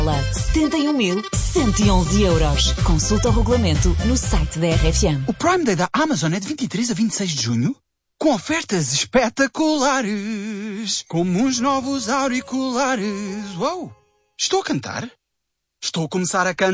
€71.111. Consulta o regulamento no site da RFM. O Prime Day da Amazon é de 23 a 26 de junho, com ofertas espetaculares, como uns novos auriculares. Uau! Estou a cantar? Estou a começar a cantar.